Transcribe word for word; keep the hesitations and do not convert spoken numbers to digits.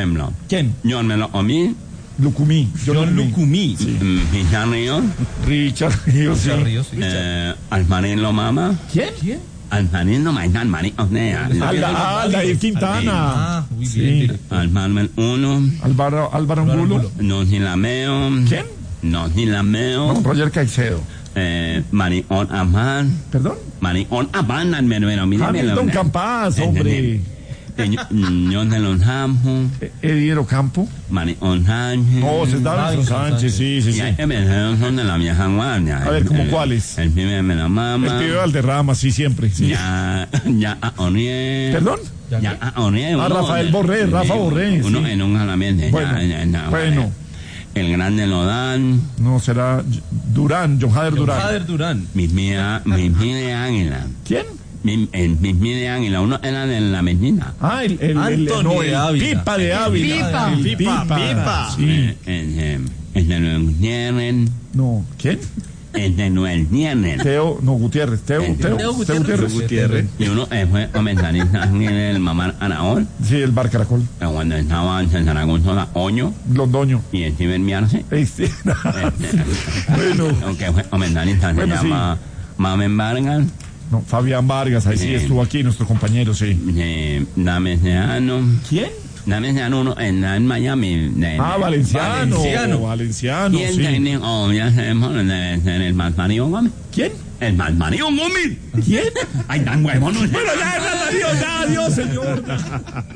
ejemplo. ¿Quién? John Melo Omi. Lucumí. John Lucumí. Sí. Richard Ríos. Richard Ríos, sí. Richard Ríos, sí. Eh, Almarín Lomama. ¿Quién? ¿Quién? Almarín Lomainan Marín Osnea. Alda, Aldair Quintana. Ah, muy Sí. bien, director. Almarmen Uno. Álvaro, Álvaro Álvaro Angulo. Angulo. Nosilameo. ¿Quién? Nosilameo. No, Roger Caicedo. Eh, Marión Amán. ¿Perdón? Marión Amán, Almeruero, mire, Hamilton Campas, hombre. John de los Hampos. Eh, Eddie Ocampo. Marión Sánchez. No, ese es Davidson Sánchez, sí, sí, sí. Ya, eh, son de la vieja guardia. A ver, ¿cómo El- cuáles? El pibe me la mama. El pibe Valderrama, sí, siempre. Sí. Ya, ya a Oniel. ¿Perdón? Ya a Oniel. Ah, uno- Rafael Borré, Rafa Borré, Uno sí. en un jalamiento. Bueno, ya, ya, ya, bueno. El grande Lodán. No, será Durán, John Jader Durán. Jader Durán. Mis mía, mis mía de águila. ¿Quién? Mi- El mis mía de águila. Uno era de la medina. Ah, el, el, el, Antonio no, de el Ávila. Pipa de Ávila. Pipa. El Pipa, Pipa. Sí. Eh, El eh, el de Noel Nieren. No, ¿quién? El de Noel Nieren. Teo, no, Gutiérrez. Teo, Eh, Teo, Teo Teo Gutiérrez. Gutiérrez. Y uno eh, fue comentarista en el Mamar Anaón. Sí, el Bar Caracol. eh, Cuando estaba en Zaragoza, Oño. Londoño. Y el Steven Miarse. Este, bueno, Aunque fue comentarista, se Bueno, sí. llama Mamen Vargas. no, Fabián Vargas, ahí sí Bien. estuvo aquí, nuestro compañero, sí. Eh, Dame Seano. ¿Quién? Dame Seano, uno en, en Miami. de- Ah, Valenciano. Valenciano. Valenciano, Y el sí. técnico, oh, ya sabemos, debe ser el más marido Gómez. ¿Quién? El más marido Gómez. ¿Quién? Ay, tan huevón. Bueno, ya, ya, adiós, ya, adiós, señor.